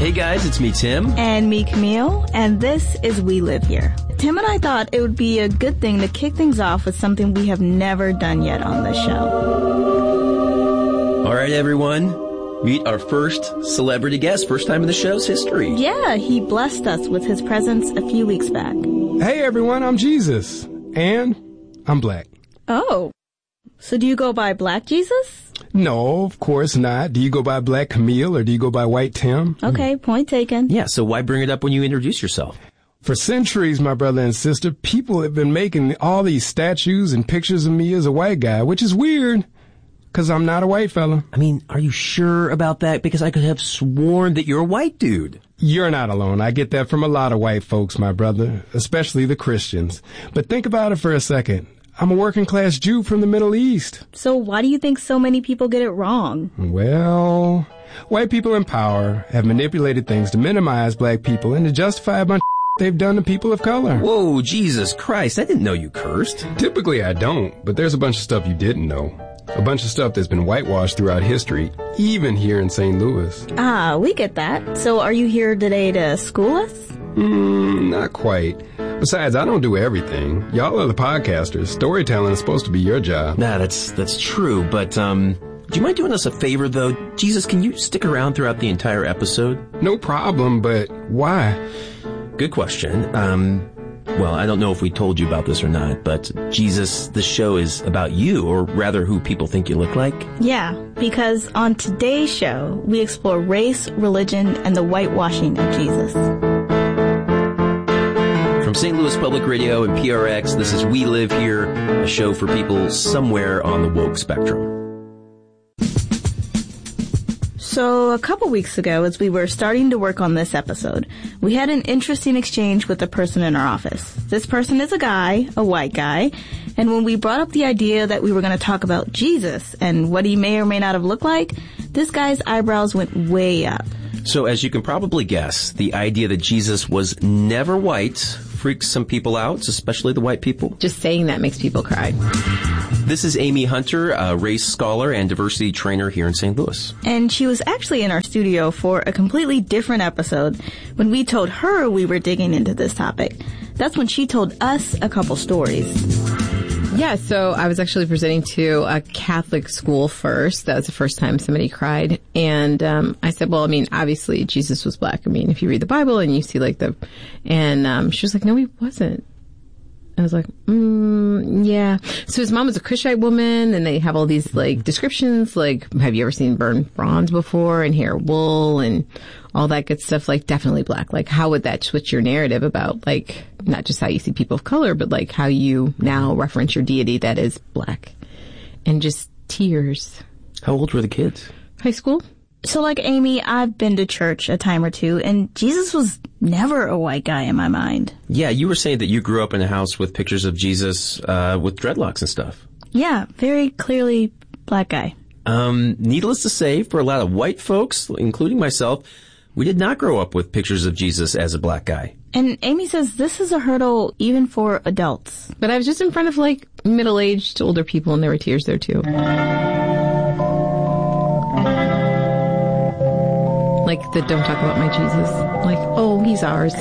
Hey guys, it's me, Tim. And me, Camille. And this is We Live Here. Tim and I thought it would be a good thing to kick things off with something we have never done yet on this show. All right, everyone. Meet our first celebrity guest. First time in the show's history. Yeah, he blessed us with his presence a few weeks back. Hey, everyone. I'm Jesus. And I'm black. Oh. So do you go by Black Jesus? No, of course not. Do you go by Black Camille or do you go by White Tim? Okay, point taken. Yeah, so why bring it up when you introduce yourself? For centuries, my brother and sister, people have been making all these statues and pictures of me as a white guy, which is weird, because I'm not a white fella. I mean, are you sure about that? Because I could have sworn that you're a white dude. You're not alone. I get that from a lot of white folks, my brother, especially the Christians. But think about it for a second. I'm a working class Jew from the Middle East. So why do you think so many people get it wrong? Well, white people in power have manipulated things to minimize black people and to justify a bunch of they've done to people of color. Whoa, Jesus Christ, I didn't know you cursed. Typically I don't, but there's a bunch of stuff you didn't know. A bunch of stuff that's been whitewashed throughout history, even here in St. Louis. Ah, we get that. So are you here today to school us? Not quite. Besides, I don't do everything. Y'all are the podcasters. Storytelling is supposed to be your job. Nah, that's true, but, do you mind doing us a favor, though? Jesus, can you stick around throughout the entire episode? No problem, but why? Good question. Well, I don't know if we told you about this or not, but Jesus, the show is about you, or rather who people think you look like. Yeah, because on today's show, we explore race, religion, and the whitewashing of Jesus. From St. Louis Public Radio and PRX, this is We Live Here, a show for people somewhere on the woke spectrum. So a couple weeks ago, as we were starting to work on this episode, we had an interesting exchange with a person in our office. This person is a guy, a white guy, and when we brought up the idea that we were going to talk about Jesus and what he may or may not have looked like, this guy's eyebrows went way up. So as you can probably guess, the idea that Jesus was never white freaks some people out, especially the white people. Just saying that makes people cry. This is Amy Hunter, a race scholar and diversity trainer here in St. Louis. And she was actually in our studio for a completely different episode when we told her we were digging into this topic. That's when she told us a couple stories. Yeah, so I was actually presenting to a Catholic school first. That was the first time somebody cried. And I said, well, I mean, obviously Jesus was black. I mean, if you read the Bible and you see and she was like, no, he wasn't. I was like, yeah. So his mom was a Cushite woman, and they have all these, descriptions, have you ever seen burned bronze before, and hair wool, and all that good stuff, definitely black. How would that switch your narrative about, not just how you see people of color, but, how you now reference your deity that is black? And just tears. How old were the kids? High school. So Amy, I've been to church a time or two, and Jesus was never a white guy in my mind. Yeah, you were saying that you grew up in a house with pictures of Jesus with dreadlocks and stuff. Yeah, very clearly black guy. Needless to say, for a lot of white folks, including myself, we did not grow up with pictures of Jesus as a black guy. And Amy says this is a hurdle even for adults. But I was just in front of, middle-aged older people, and there were tears there, too. The don't talk about my Jesus. Oh, he's ours.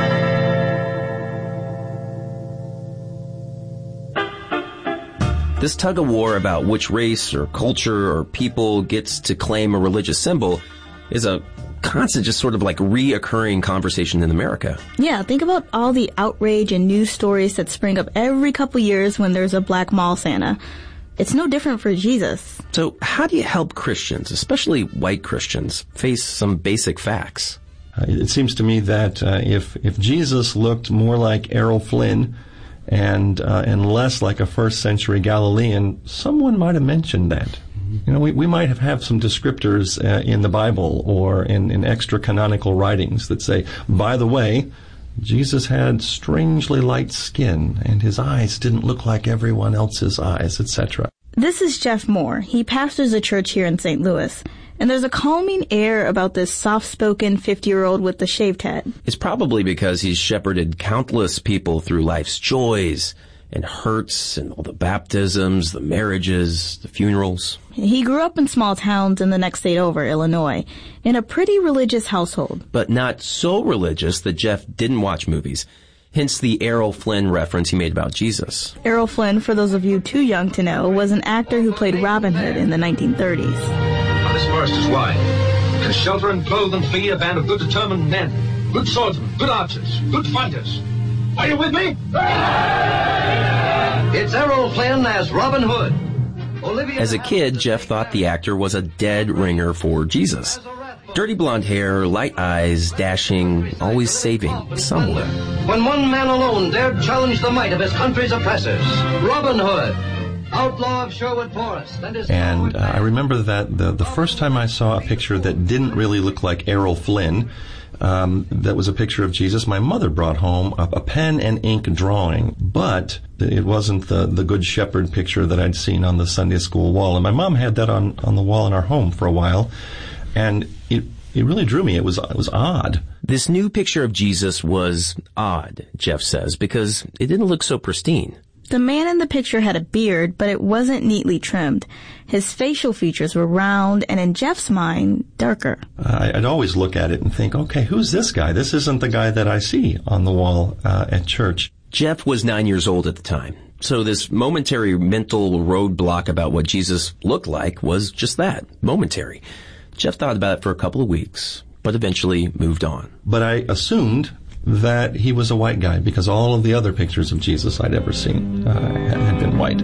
This tug of war about which race or culture or people gets to claim a religious symbol is a constant, just sort of reoccurring conversation in America. Yeah, think about all the outrage and news stories that spring up every couple years when there's a black mall Santa. It's no different for Jesus. So how do you help Christians, especially white Christians, face some basic facts? It seems to me that if Jesus looked more like Errol Flynn and less like a first century Galilean, someone might have mentioned that. We might have some descriptors in the Bible or in extra canonical writings that say, by the way, Jesus had strangely light skin, and his eyes didn't look like everyone else's eyes, etc. This is Jeff Moore. He pastors a church here in St. Louis. And there's a calming air about this soft-spoken 50-year-old with the shaved head. It's probably because he's shepherded countless people through life's joys and hurts and all the baptisms, the marriages, the funerals. He grew up in small towns in the next state over, Illinois, in a pretty religious household. But not so religious that Jeff didn't watch movies. Hence the Errol Flynn reference he made about Jesus. Errol Flynn, for those of you too young to know, was an actor who played Robin Hood in the 1930s. Now this forest is wide. It can shelter and clothe and feed a band of good determined men. Good swordsmen, good archers, good fighters. Are you with me? It's Errol Flynn as Robin Hood. As a kid, Jeff thought the actor was a dead ringer for Jesus. Dirty blonde hair, light eyes, dashing, always saving somewhere. When one man alone dared challenge the might of his country's oppressors, Robin Hood, outlaw of Sherwood Forest. And I remember that the first time I saw a picture that didn't really look like Errol Flynn, that was a picture of Jesus, my mother brought home a pen and ink drawing, but it wasn't the Good Shepherd picture that I'd seen on the Sunday school wall. And my mom had that on the wall in our home for a while, and it really drew me. It was odd. This new picture of Jesus was odd, Jeff says, because it didn't look so pristine. The man in the picture had a beard, but it wasn't neatly trimmed. His facial features were round and, in Jeff's mind, darker. I'd always look at it and think, okay, who's this guy? This isn't the guy that I see on the wall at church. Jeff was 9 years old at the time, so this momentary mental roadblock about what Jesus looked like was just that, momentary. Jeff thought about it for a couple of weeks, but eventually moved on. But I assumed that he was a white guy because all of the other pictures of Jesus I'd ever seen had been white.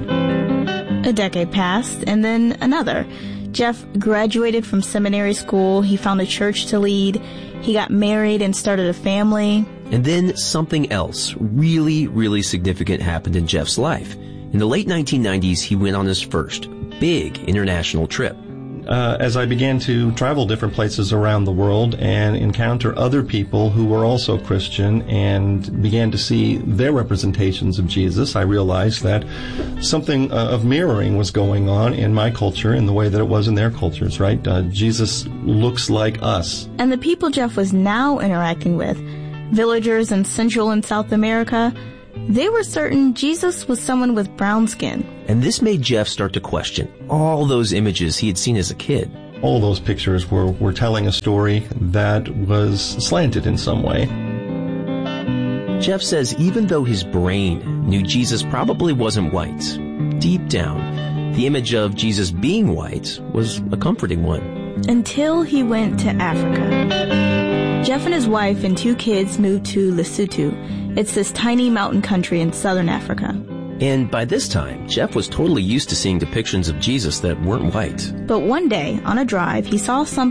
A decade passed, and then another. Jeff graduated from seminary school. He found a church to lead. He got married and started a family. And then something else really, really significant happened in Jeff's life. In the late 1990s, he went on his first big international trip. As I began to travel different places around the world and encounter other people who were also Christian and began to see their representations of Jesus, I realized that something of mirroring was going on in my culture in the way that it was in their cultures, right? Jesus looks like us. And the people Jeff was now interacting with, villagers in Central and South America, they were certain Jesus was someone with brown skin. And this made Jeff start to question all those images he had seen as a kid. All those pictures were telling a story that was slanted in some way. Jeff says even though his brain knew Jesus probably wasn't white, deep down, the image of Jesus being white was a comforting one. Until he went to Africa. Jeff and his wife and 2 kids moved to Lesotho. It's this tiny mountain country in southern Africa. And by this time, Jeff was totally used to seeing depictions of Jesus that weren't white. But one day, on a drive, he saw something